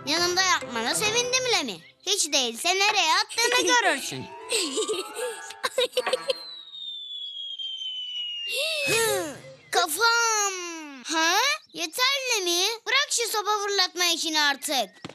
Yanımda yapmana sevindim Lemi. Hiç değilse nereye attığını görürsün. Kafam. Ha? Yeter Lemi. Bırak şu sopa fırlatma işini artık.